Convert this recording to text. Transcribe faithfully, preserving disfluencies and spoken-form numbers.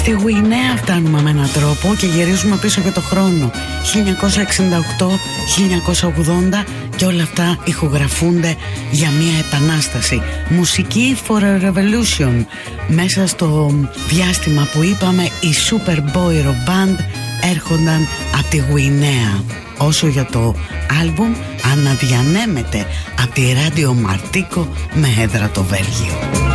Στη Γουινέα φτάνουμε με έναν τρόπο και γυρίζουμε πίσω για το χρόνο. χίλια εννιακόσια εξήντα οκτώ με χίλια εννιακόσια ογδόντα και όλα αυτά ηχογραφούνται για μια επανάσταση. Μουσική for a revolution. Μέσα στο διάστημα που είπαμε, οι Superboy Rock Band έρχονταν από τη Γουινέα. Όσο για το άλμπουμ, αναδιανέμεται από τη Radio Martico με έδρα το Βέλγιο.